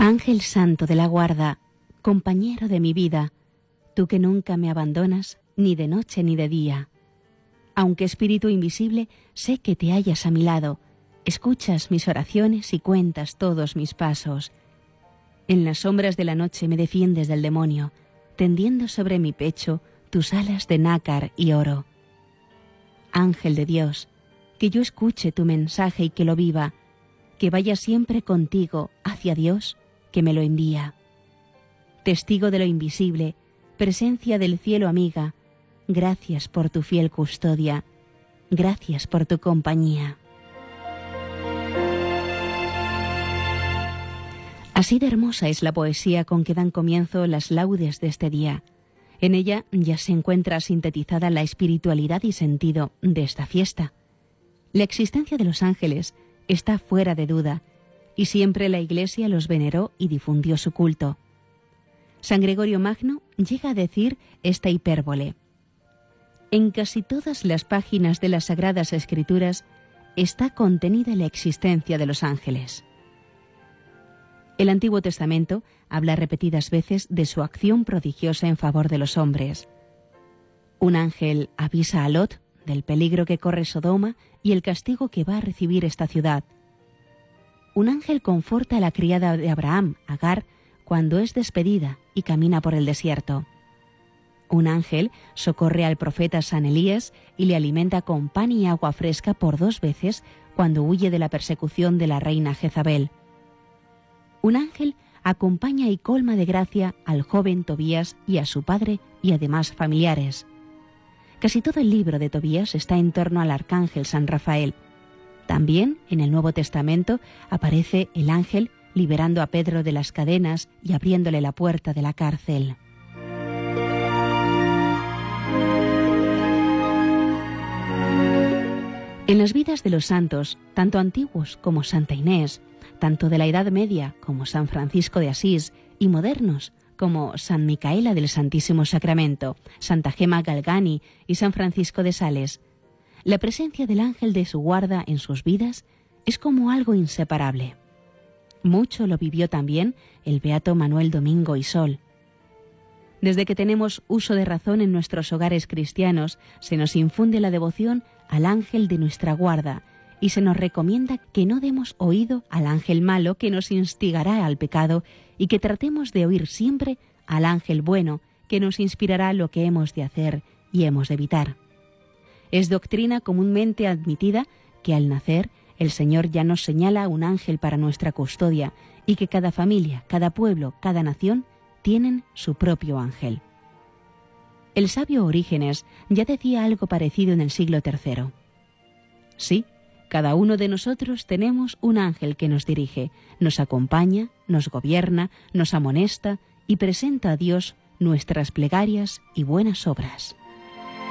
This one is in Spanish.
Ángel santo de la guarda, compañero de mi vida, tú que nunca me abandonas, ni de noche ni de día. Aunque espíritu invisible, sé que te hallas a mi lado, escuchas mis oraciones y cuentas todos mis pasos. En las sombras de la noche me defiendes del demonio, tendiendo sobre mi pecho tus alas de nácar y oro. Ángel de Dios, que yo escuche tu mensaje y que lo viva, que vaya siempre contigo hacia Dios, que me lo envía. Testigo de lo invisible, presencia del cielo amiga, gracias por tu fiel custodia, gracias por tu compañía. Así de hermosa es la poesía con que dan comienzo las laudes de este día. En ella ya se encuentra sintetizada la espiritualidad y sentido de esta fiesta. La existencia de los ángeles está fuera de duda, y siempre la Iglesia los veneró y difundió su culto. San Gregorio Magno llega a decir esta hipérbole: en casi todas las páginas de las Sagradas Escrituras está contenida la existencia de los ángeles. El Antiguo Testamento habla repetidas veces de su acción prodigiosa en favor de los hombres. Un ángel avisa a Lot del peligro que corre Sodoma y el castigo que va a recibir esta ciudad. Un ángel conforta a la criada de Abraham, Agar, cuando es despedida y camina por el desierto. Un ángel socorre al profeta San Elías y le alimenta con pan y agua fresca por 2 veces cuando huye de la persecución de la reina Jezabel. Un ángel acompaña y colma de gracia al joven Tobías y a su padre y además familiares. Casi todo el libro de Tobías está en torno al arcángel San Rafael. También en el Nuevo Testamento aparece el ángel liberando a Pedro de las cadenas y abriéndole la puerta de la cárcel. En las vidas de los santos, tanto antiguos como Santa Inés, tanto de la Edad Media como San Francisco de Asís y modernos como San Micaela del Santísimo Sacramento, Santa Gema Galgani y San Francisco de Sales, la presencia del ángel de su guarda en sus vidas es como algo inseparable. Mucho lo vivió también el beato Manuel Domingo y Sol. Desde que tenemos uso de razón en nuestros hogares cristianos, se nos infunde la devoción al ángel de nuestra guarda y se nos recomienda que no demos oído al ángel malo que nos instigará al pecado y que tratemos de oír siempre al ángel bueno que nos inspirará lo que hemos de hacer y hemos de evitar. Es doctrina comúnmente admitida que al nacer el Señor ya nos señala un ángel para nuestra custodia y que cada familia, cada pueblo, cada nación tienen su propio ángel. El sabio Orígenes ya decía algo parecido en el siglo III. Sí, cada uno de nosotros tenemos un ángel que nos dirige, nos acompaña, nos gobierna, nos amonesta y presenta a Dios nuestras plegarias y buenas obras.